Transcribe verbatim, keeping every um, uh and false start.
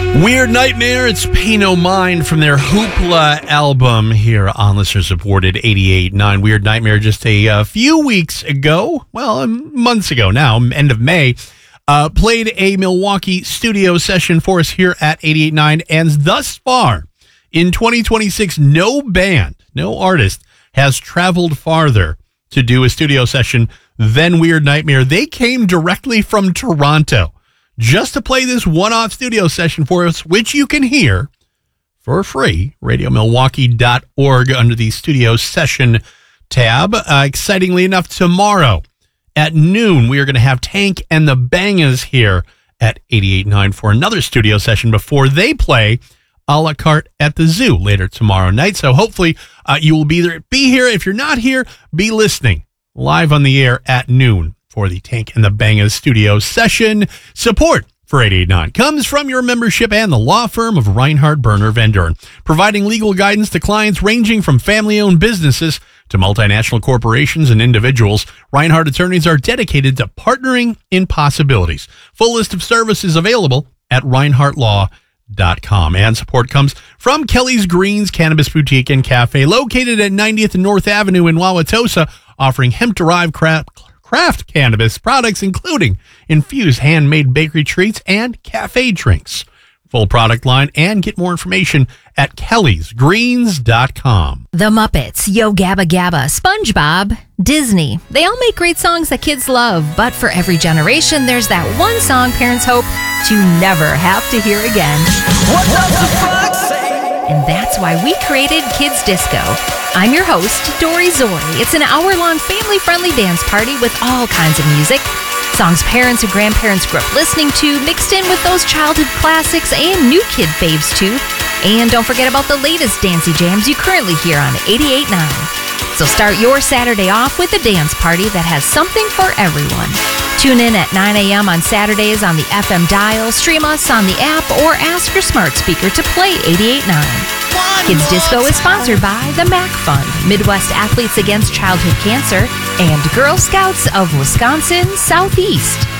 Weird Nightmare, it's Pay No Mind from their Hoopla album here on listener-supported eighty-eight point nine. Weird Nightmare just a uh, few weeks ago, well, months ago now, end of May, uh, played a Milwaukee studio session for us here at eighty-eight point nine, and thus far, in twenty twenty-six, no band, no artist has traveled farther to do a studio session than Weird Nightmare. They came directly from Toronto just to play this one-off studio session for us, which you can hear for free, radio milwaukee dot org under the studio session tab. Uh, excitingly enough, tomorrow at noon, we are going to have Tank and the Bangas here at eighty-eight point nine for another studio session before they play a la carte at the zoo later tomorrow night. So hopefully uh, you will be there. Be here. If you're not here, be listening live on the air at noon for the Tank and the Bangas studio session. Support for eighty-eight point nine comes from your membership and the law firm of Reinhardt Berner Van Duren, providing legal guidance to clients ranging from family-owned businesses to multinational corporations and individuals. Reinhardt attorneys are dedicated to partnering in possibilities. Full list of services available at reinhardt law dot com. And support comes from Kelly's Greens Cannabis Boutique and Cafe, located at ninetieth and North Avenue in Wauwatosa, offering hemp-derived craft, craft cannabis products, including infused handmade bakery treats and cafe drinks. Full product line, and get more information at kellys greens dot com. The Muppets, Yo Gabba Gabba, SpongeBob, Disney. They all make great songs that kids love, but for every generation, there's that one song parents hope to never have to hear again. What does the fox say? And that's why we created Kids Disco. I'm your host, Dory Zori. It's an hour-long family-friendly dance party with all kinds of music. Songs parents and grandparents grew up listening to, mixed in with those childhood classics and new kid faves too. And don't forget about the latest dancey jams you currently hear on eighty-eight point nine. So start your Saturday off with a dance party that has something for everyone. Tune in at nine a.m. on Saturdays on the F M dial, stream us on the app, or ask your smart speaker to play eighty-eight point nine. Kids Disco is sponsored by the M A C Fund, Midwest Athletes Against Childhood Cancer, and Girl Scouts of Wisconsin Southeast.